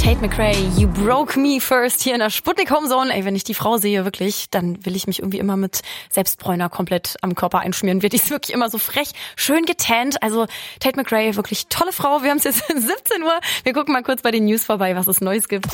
Tate McRae, You Broke Me First hier in der Sputnik Homezone. Ey, wenn ich die Frau sehe, wirklich, dann will ich mich irgendwie immer mit Selbstbräuner komplett am Körper einschmieren. Die ist wirklich immer so frech, schön getannt. Also Tate McRae, wirklich tolle Frau. Wir haben es jetzt 17 Uhr. Wir gucken mal kurz bei den News vorbei, was es Neues gibt.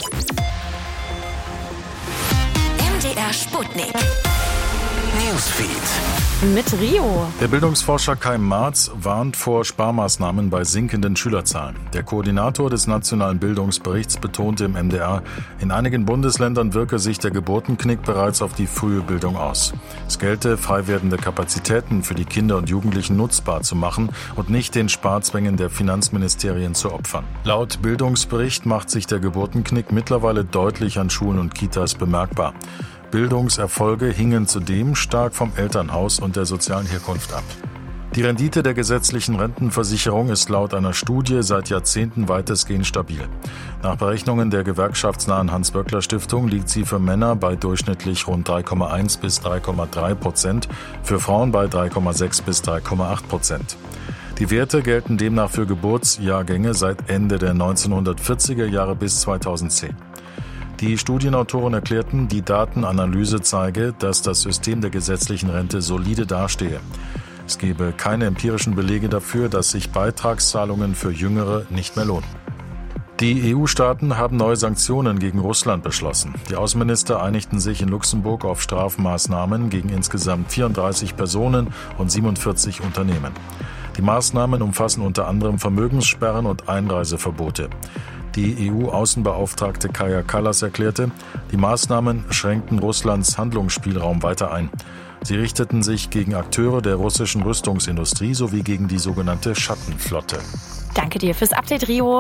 MDR Sputnik Newsfeed mit Rio. Der Bildungsforscher Kai Marz warnt vor Sparmaßnahmen bei sinkenden Schülerzahlen. Der Koordinator des Nationalen Bildungsberichts betonte im MDR, in einigen Bundesländern wirke sich der Geburtenknick bereits auf die frühe Bildung aus. Es gelte, frei werdende Kapazitäten für die Kinder und Jugendlichen nutzbar zu machen und nicht den Sparzwängen der Finanzministerien zu opfern. Laut Bildungsbericht macht sich der Geburtenknick mittlerweile deutlich an Schulen und Kitas bemerkbar. Bildungserfolge hingen zudem stark vom Elternhaus und der sozialen Herkunft ab. Die Rendite der gesetzlichen Rentenversicherung ist laut einer Studie seit Jahrzehnten weitestgehend stabil. Nach Berechnungen der gewerkschaftsnahen Hans-Böckler-Stiftung liegt sie für Männer bei durchschnittlich rund 3,1 bis 3,3%, für Frauen bei 3,6 bis 3,8%. Die Werte gelten demnach für Geburtsjahrgänge seit Ende der 1940er Jahre bis 2010. Die Studienautoren erklärten, die Datenanalyse zeige, dass das System der gesetzlichen Rente solide dastehe. Es gebe keine empirischen Belege dafür, dass sich Beitragszahlungen für Jüngere nicht mehr lohnen. Die EU-Staaten haben neue Sanktionen gegen Russland beschlossen. Die Außenminister einigten sich in Luxemburg auf Strafmaßnahmen gegen insgesamt 34 Personen und 47 Unternehmen. Die Maßnahmen umfassen unter anderem Vermögenssperren und Einreiseverbote. Die EU-Außenbeauftragte Kaja Kallas erklärte, die Maßnahmen schränkten Russlands Handlungsspielraum weiter ein. Sie richteten sich gegen Akteure der russischen Rüstungsindustrie sowie gegen die sogenannte Schattenflotte. Danke dir fürs Update, Rio.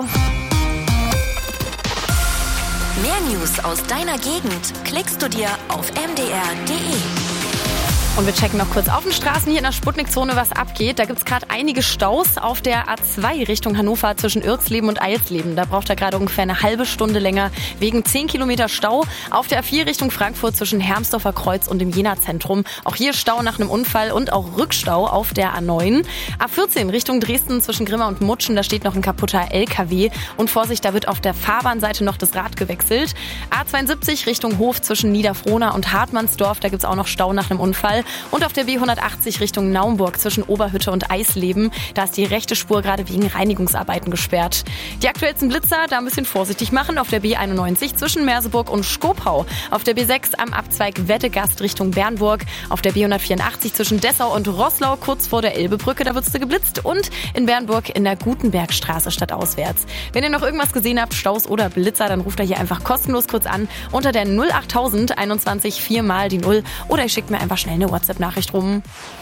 Mehr News aus deiner Gegend klickst du dir auf mdr.de. Und wir checken noch kurz auf den Straßen hier in der Sputnik-Zone, was abgeht. Da gibt's gerade einige Staus auf der A2 Richtung Hannover zwischen Irxleben und Eilsleben. Da braucht er gerade ungefähr eine halbe Stunde länger wegen 10 Kilometer Stau. Auf der A4 Richtung Frankfurt zwischen Hermsdorfer Kreuz und dem Jena-Zentrum. Auch hier Stau nach einem Unfall und auch Rückstau auf der A9. A14 Richtung Dresden zwischen Grimma und Mutschen. Da steht noch ein kaputter LKW. Und Vorsicht, da wird auf der Fahrbahnseite noch das Rad gewechselt. A72 Richtung Hof zwischen Niederfrohna und Hartmannsdorf. Da gibt's auch noch Stau nach einem Unfall. Und auf der B180 Richtung Naumburg zwischen Oberhütte und Eisleben, da ist die rechte Spur gerade wegen Reinigungsarbeiten gesperrt. Die aktuellsten Blitzer da ein bisschen vorsichtig machen auf der B91 zwischen Merseburg und Skopau, auf der B6 am Abzweig Weddegast Richtung Bernburg, auf der B184 zwischen Dessau und Roßlau kurz vor der Elbebrücke, da wird's geblitzt und in Bernburg in der Gutenbergstraße stadtauswärts. Wenn ihr noch irgendwas gesehen habt, Staus oder Blitzer, dann ruft ihr hier einfach kostenlos kurz an unter der 08000 21 4 mal die 0 oder ihr schickt mir einfach schnell eine WhatsApp-Nachricht rum.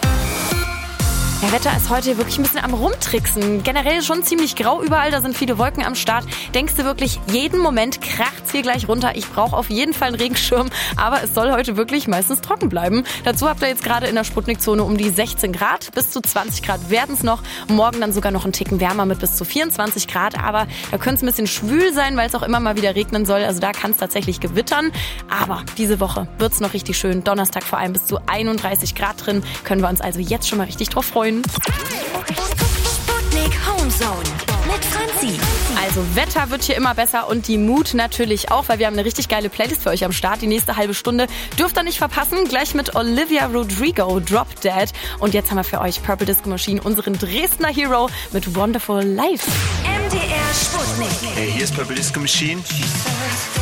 Der Wetter ist heute wirklich ein bisschen am Rumtricksen. Generell schon ziemlich grau überall, da sind viele Wolken am Start. Denkst du wirklich, jeden Moment kracht's hier gleich runter? Ich brauche auf jeden Fall einen Regenschirm, aber es soll heute wirklich meistens trocken bleiben. Dazu habt ihr jetzt gerade in der Sputnik-Zone um die 16 Grad. Bis zu 20 Grad werden es noch. Morgen dann sogar noch einen Ticken wärmer mit bis zu 24 Grad. Aber da könnte es ein bisschen schwül sein, weil es auch immer mal wieder regnen soll. Also da kann es tatsächlich gewittern. Aber diese Woche wird's noch richtig schön. Donnerstag vor allem bis zu 31 Grad drin. Können wir uns also jetzt schon mal richtig drauf freuen. Sputnik Homezone mit Franzi. Also Wetter wird hier immer besser und die Mut natürlich auch, weil wir haben eine richtig geile Playlist für euch am Start. Die nächste halbe Stunde dürft ihr nicht verpassen. Gleich mit Olivia Rodrigo, Drop Dead. Und jetzt haben wir für euch Purple Disco Machine, unseren Dresdner Hero mit Wonderful Life. MDR Sputnik. Hey, hier ist Purple Disco Machine.